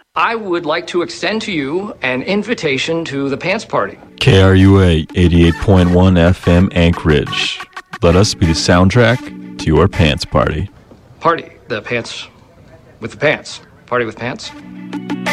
I would like to extend to you an invitation to the Pants Party. KRUA 88.1 FM Anchorage. Let us be the soundtrack to your pants party. Party. The pants with the pants. Party with pants.